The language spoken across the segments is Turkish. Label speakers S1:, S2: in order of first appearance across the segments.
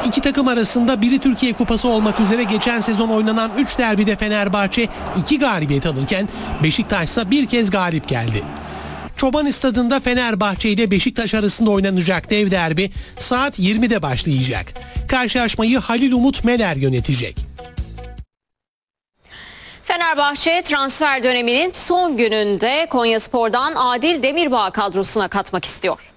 S1: İki takım arasında biri Türkiye Kupası olmak üzere geçen sezon oynanan 3 derbide Fenerbahçe 2 galibiyet alırken Beşiktaş ise bir kez galip geldi. Çoban Stadı'nda Fenerbahçe ile Beşiktaş arasında oynanacak dev derbi saat 20'de başlayacak. Karşılaşmayı Halil Umut Meler yönetecek.
S2: Fenerbahçe transfer döneminin son gününde Konyaspor'dan Adil Demirbağ kadrosuna katmak istiyor.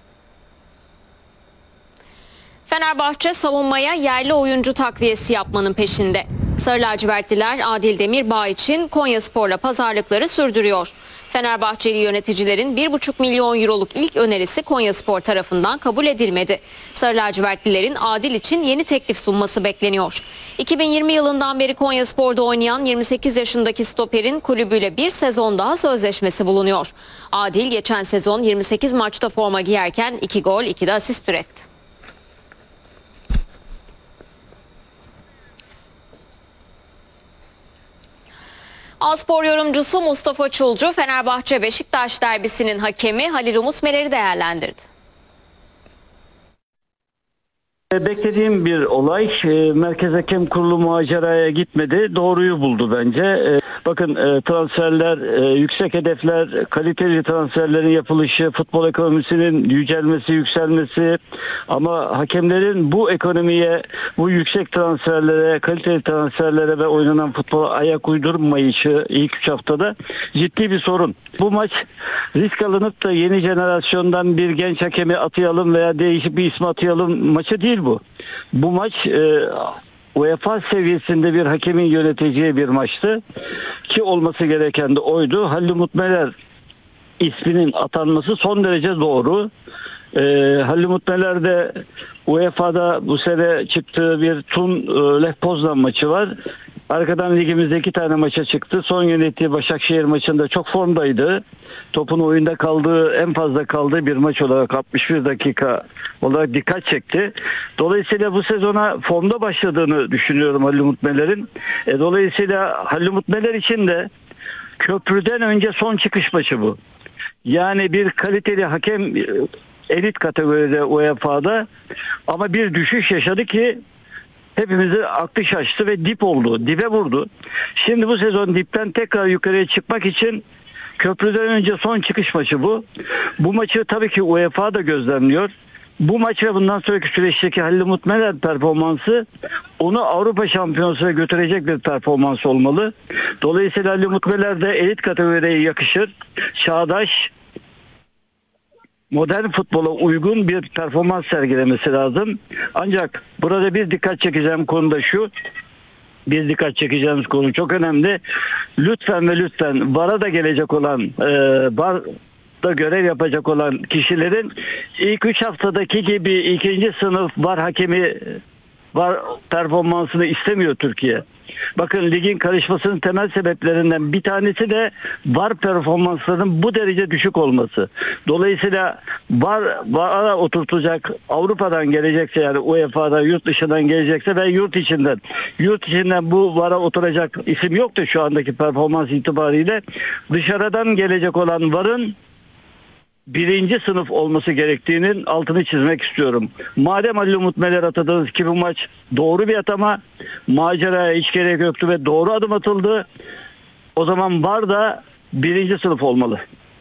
S2: Fenerbahçe savunmaya yerli oyuncu takviyesi yapmanın peşinde. Sarı lacivertliler Adil Demirbağ için Konyaspor'la pazarlıkları sürdürüyor. Fenerbahçeli yöneticilerin 1,5 milyon euroluk ilk önerisi Konyaspor tarafından kabul edilmedi. Sarı lacivertlilerin Adil için yeni teklif sunması bekleniyor. 2020 yılından beri Konyaspor'da oynayan 28 yaşındaki stoperin kulübüyle bir sezon daha sözleşmesi bulunuyor. Adil geçen sezon 28 maçta forma giyerken 2 gol 2 de asist üretti. A-Spor yorumcusu Mustafa Çulcu, Fenerbahçe-Beşiktaş derbisinin hakemi Halil Umut Meler'i değerlendirdi.
S3: Beklediğim bir olay. Merkez Hakem Kurulu maceraya gitmedi. Doğruyu buldu bence. Bakın transferler, yüksek hedefler, kaliteli transferlerin yapılışı, futbol ekonomisinin yücelmesi, yükselmesi ama hakemlerin bu ekonomiye, bu yüksek transferlere, kaliteli transferlere ve oynanan futbola ayak uydurmayışı ilk 3 haftada ciddi bir sorun. Bu maç risk alınıp da yeni jenerasyondan bir genç hakemi atayalım veya değişik bir ismi atayalım maçı değil bu. Bu maç UEFA seviyesinde bir hakemin yöneteceği bir maçtı ki olması gereken de oydu. Halil Umut Meler isminin atanması son derece doğru. Halil Umut Meler de UEFA'da bu sene çıktığı bir Lech Poznan maçı var. Arkadan ligimizde 2 tane maça çıktı. Son yönettiği Başakşehir maçında çok formdaydı. Topun oyunda kaldığı, en fazla kaldığı bir maç olarak 61 dakika olarak dikkat çekti. Dolayısıyla bu sezona formda başladığını düşünüyorum Halil Umut Meler'in. Dolayısıyla Halil Umut Meler için de köprüden önce son çıkış maçı bu. Yani bir kaliteli hakem elit kategoride UEFA'da ama bir düşüş yaşadı ki hepimizi aklı şaştı ve dip oldu. Dibe vurdu. Şimdi bu sezon dipten tekrar yukarıya çıkmak için köprüden önce son çıkış maçı bu. Bu maçı tabii ki UEFA da gözlemliyor. Bu maç ve bundan sonraki süreçteki Halil Umut Meler performansı onu Avrupa Şampiyonası'na götürecek bir performans olmalı. Dolayısıyla Halil Umut Meler de elit kategoriye yakışır. Çağdaş, modern futbola uygun bir performans sergilemesi lazım. Ancak burada bir dikkat çekeceğim konu da şu. Bir dikkat çekeceğimiz konu çok önemli. Lütfen ve lütfen VAR'a da gelecek olan, VAR'da görev yapacak olan kişilerin ilk 3 haftadaki gibi ikinci sınıf VAR hakemi, VAR performansını istemiyor Türkiye. Bakın ligin karışmasının temel sebeplerinden bir tanesi de VAR performanslarının bu derece düşük olması. Dolayısıyla VAR'a oturtacak, Avrupa'dan gelecekse yani UEFA'dan, yurt dışından gelecekse ve yurt içinden bu VAR'a oturacak isim yok da şu andaki performans itibariyle dışarıdan gelecek olan VAR'ın birinci sınıf olması gerektiğinin altını çizmek istiyorum. Madem Halil Umut Meler atadınız ki bu maç doğru bir atama, maceraya hiç gerek yoktu ve doğru adım atıldı. O zaman VAR da birinci sınıf olmalı.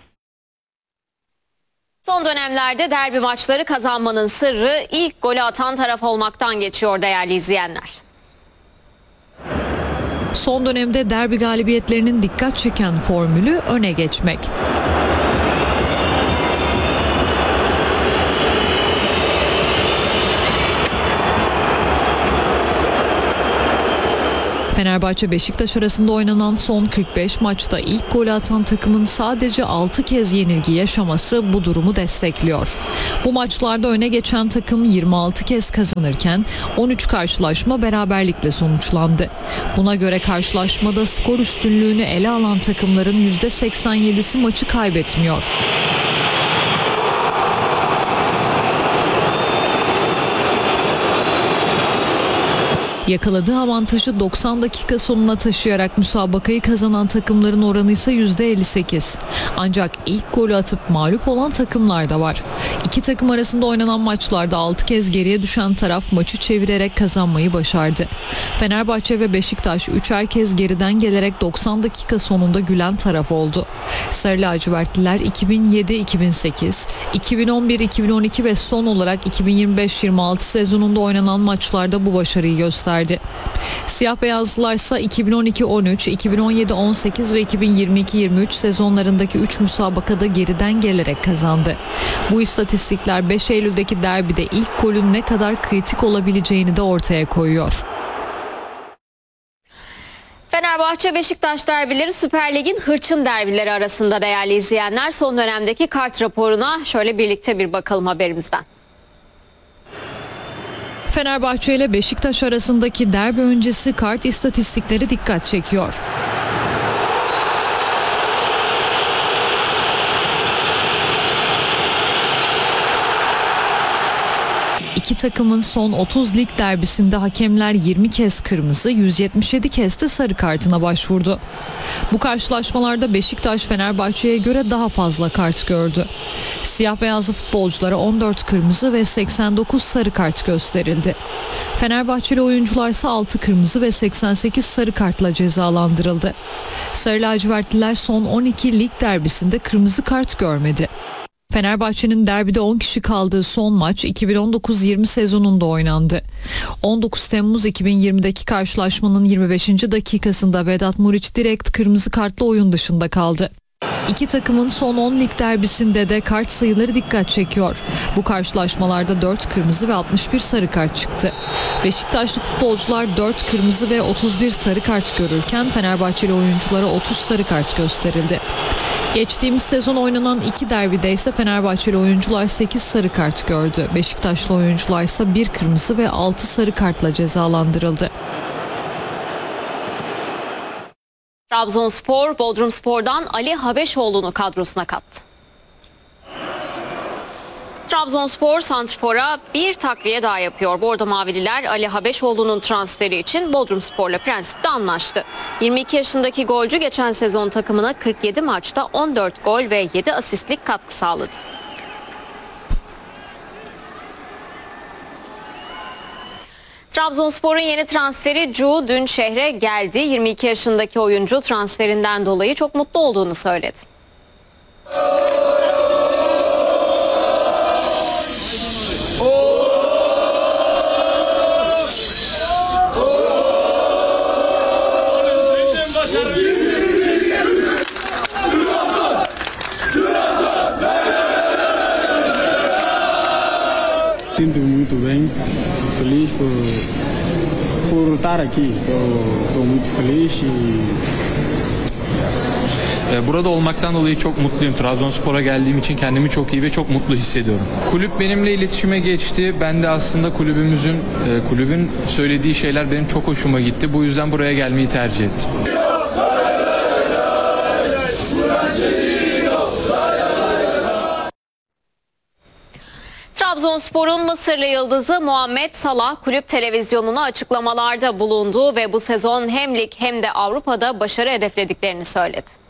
S2: Son dönemlerde derbi maçları kazanmanın sırrı ilk golü atan taraf olmaktan geçiyor değerli izleyenler.
S4: Son dönemde derbi galibiyetlerinin dikkat çeken formülü öne geçmek. Fenerbahçe-Beşiktaş arasında oynanan son 45 maçta ilk golü atan takımın sadece 6 kez yenilgi yaşaması bu durumu destekliyor. Bu maçlarda öne geçen takım 26 kez kazanırken 13 karşılaşma beraberlikle sonuçlandı. Buna göre karşılaşmada skor üstünlüğünü ele alan takımların %87'si maçı kaybetmiyor. Yakaladığı avantajı 90 dakika sonuna taşıyarak müsabakayı kazanan takımların oranı ise %58. Ancak ilk golü atıp mağlup olan takımlar da var. İki takım arasında oynanan maçlarda 6 kez geriye düşen taraf maçı çevirerek kazanmayı başardı. Fenerbahçe ve Beşiktaş 3'er kez geriden gelerek 90 dakika sonunda gülen taraf oldu. Sarı lacivertliler 2007-2008, 2011-2012 ve son olarak 2025-26 sezonunda oynanan maçlarda bu başarıyı gösterdi. Siyah beyazlılar ise 2012-13, 2017-18 ve 2022-23 sezonlarındaki 3 müsabakada geriden gelerek kazandı. Bu istatistikler 5 Eylül'deki derbide ilk golün ne kadar kritik olabileceğini de ortaya koyuyor.
S2: Fenerbahçe-Beşiktaş derbileri Süper Lig'in hırçın derbileri arasında değerli izleyenler. Son dönemdeki kart raporuna şöyle birlikte bir bakalım haberimizden.
S4: Fenerbahçe ile Beşiktaş arasındaki derbi öncesi kart istatistikleri dikkat çekiyor. İki takımın son 30 lig derbisinde hakemler 20 kez kırmızı, 177 kez de sarı kartına başvurdu. Bu karşılaşmalarda Beşiktaş Fenerbahçe'ye göre daha fazla kart gördü. Siyah beyazlı futbolculara 14 kırmızı ve 89 sarı kart gösterildi. Fenerbahçeli oyuncular ise 6 kırmızı ve 88 sarı kartla cezalandırıldı. Sarı lacivertliler son 12 lig derbisinde kırmızı kart görmedi. Fenerbahçe'nin derbide 10 kişi kaldığı son maç 2019-20 sezonunda oynandı. 19 Temmuz 2020'deki karşılaşmanın 25. dakikasında Vedat Muriç direkt kırmızı kartla oyun dışında kaldı. İki takımın son 10 lig derbisinde de kart sayıları dikkat çekiyor. Bu karşılaşmalarda 4 kırmızı ve 61 sarı kart çıktı. Beşiktaşlı futbolcular 4 kırmızı ve 31 sarı kart görürken Fenerbahçeli oyunculara 30 sarı kart gösterildi. Geçtiğimiz sezon oynanan iki derbide ise Fenerbahçeli oyuncular 8 sarı kart gördü. Beşiktaşlı oyuncular ise 1 kırmızı ve 6 sarı kartla cezalandırıldı.
S2: Trabzonspor, Bodrumspor'dan Ali Habeşoğlu'nu kadrosuna kattı. Trabzonspor santrfora bir takviye daha yapıyor. Bordo Mavililer Ali Habeşoğlu'nun transferi için Bodrumspor'la prensipte anlaştı. 22 yaşındaki golcü geçen sezon takımına 47 maçta 14 gol ve 7 asistlik katkı sağladı. Trabzonspor'un yeni transferi Cu dün şehre geldi. 22 yaşındaki oyuncu transferinden dolayı çok mutlu olduğunu söyledi.
S5: Sinto muito bem, feliz por estar aqui. Estou muito feliz
S6: Burada olmaktan dolayı çok mutluyum. Trabzonspor'a geldiğim için kendimi çok iyi ve çok mutlu hissediyorum. Kulüp benimle iletişime geçti. Ben de aslında kulübün söylediği şeyler benim çok hoşuma gitti. Bu yüzden buraya gelmeyi tercih ettim.
S2: Trabzonspor'un Mısırlı yıldızı Muhammed Salah kulüp televizyonuna açıklamalarda bulundu ve bu sezon hem lig hem de Avrupa'da başarı hedeflediklerini söyledi.